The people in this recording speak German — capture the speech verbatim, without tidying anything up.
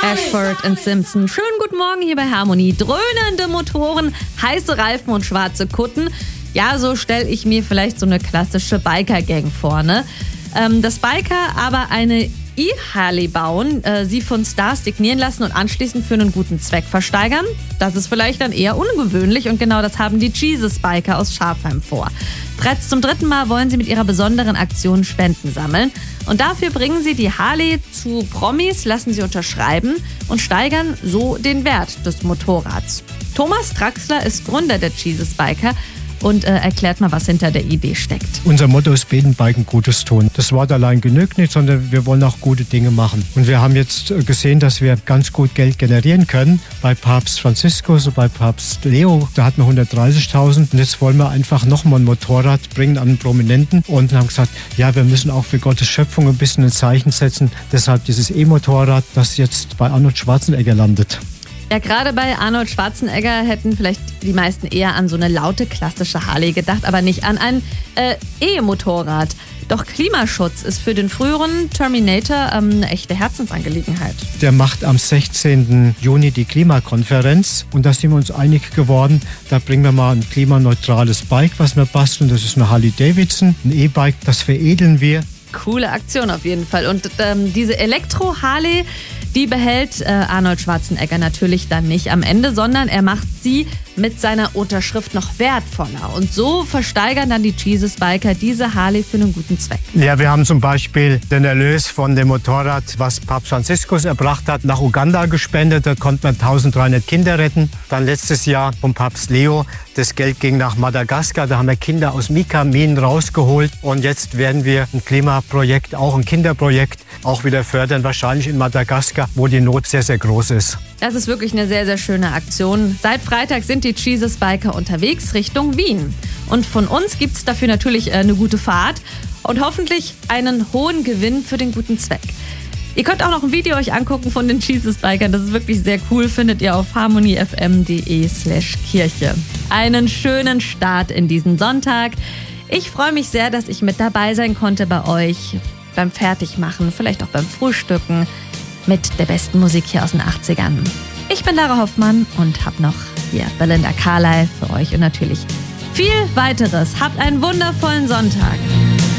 Ashford und Simpson. Schönen guten Morgen hier bei Harmony. Dröhnende Motoren, heiße Reifen und schwarze Kutten. Ja, so stelle ich mir vielleicht so eine klassische Biker-Gang vor, ne? Ähm, dass Biker aber eine E-Harley bauen, äh, sie von Stars signieren lassen und anschließend für einen guten Zweck versteigern, das ist vielleicht dann eher ungewöhnlich und genau das haben die Jesus Biker aus Schafheim vor. Bereits zum dritten Mal wollen sie mit ihrer besonderen Aktion Spenden sammeln und dafür bringen sie die Harley zu Promis, lassen sie unterschreiben und steigern so den Wert des Motorrads. Thomas Draxler ist Gründer der Jesus Biker und äh, erklärt mal, was hinter der Idee steckt. Unser Motto ist Beten, Biken, Gutes tun. Das Wort allein genügt nicht, sondern wir wollen auch gute Dinge machen. Und wir haben jetzt gesehen, dass wir ganz gut Geld generieren können. Bei Papst Franziskus und bei Papst Leo, da hatten wir hundertdreißigtausend. Und jetzt wollen wir einfach nochmal ein Motorrad bringen an einen Prominenten. Und haben gesagt, ja, wir müssen auch für Gottes Schöpfung ein bisschen ein Zeichen setzen. Deshalb dieses E-Motorrad, das jetzt bei Arnold Schwarzenegger landet. Ja, gerade bei Arnold Schwarzenegger hätten vielleicht die meisten eher an so eine laute klassische Harley gedacht, aber nicht an ein äh, E-Motorrad. Doch Klimaschutz ist für den früheren Terminator ähm, eine echte Herzensangelegenheit. Der macht am sechzehnten Juni die Klimakonferenz und da sind wir uns einig geworden, da bringen wir mal ein klimaneutrales Bike, was wir basteln. Das ist eine Harley Davidson, ein E-Bike, das veredeln wir. Coole Aktion auf jeden Fall. Und ähm, diese Elektro-Harley, die behält äh, Arnold Schwarzenegger natürlich dann nicht am Ende, sondern er macht sie mit seiner Unterschrift noch wertvoller. Und so versteigern dann die Jesus Biker diese Harley für einen guten Zweck. Ja, wir haben zum Beispiel den Erlös von dem Motorrad, was Papst Franziskus erbracht hat, nach Uganda gespendet. Da konnten wir eintausenddreihundert Kinder retten. Dann letztes Jahr vom Papst Leo. Das Geld ging nach Madagaskar. Da haben wir Kinder aus Mika-Minen rausgeholt. Und jetzt werden wir ein Klimaprojekt, auch ein Kinderprojekt, auch wieder fördern. Wahrscheinlich in Madagaskar, wo die Not sehr, sehr groß ist. Das ist wirklich eine sehr, sehr schöne Aktion. Seit Freitag sind die Jesus Biker unterwegs Richtung Wien. Und von uns gibt es dafür natürlich eine gute Fahrt und hoffentlich einen hohen Gewinn für den guten Zweck. Ihr könnt auch noch ein Video euch angucken von den Jesus Bikern. Das ist wirklich sehr cool. Findet ihr auf harmonyfm.de slash Kirche. Einen schönen Start in diesen Sonntag. Ich freue mich sehr, dass ich mit dabei sein konnte bei euch beim Fertigmachen, vielleicht auch beim Frühstücken mit der besten Musik hier aus den achtzigern. Ich bin Lara Hoffmann und habe noch hier Belinda Carlisle für euch und natürlich viel weiteres. Habt einen wundervollen Sonntag.